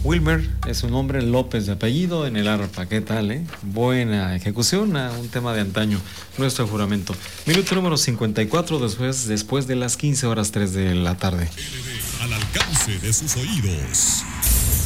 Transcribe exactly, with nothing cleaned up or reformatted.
Wilmer es su nombre, López de apellido, en el arpa. ¿Qué tal, eh? Buena ejecución a un tema de antaño, nuestro juramento. Minuto número cincuenta y cuatro, después, después de las quince horas tres de la tarde. Al alcance de sus oídos.